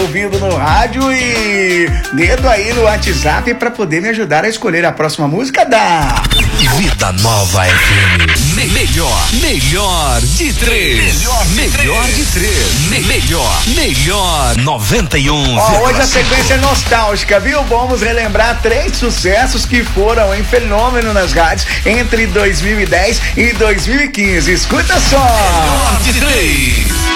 ouvindo no rádio e dedo aí no WhatsApp pra poder me ajudar a escolher a próxima música da Vida Nova FM. Melhor de três. Melhor de três. Melhor 91. Hoje a sequência é nostálgica, viu? Vamos relembrar 3 sucessos que foram em fenômeno nas rádios entre 2010 e 2015. Escuta só! Melhor de três.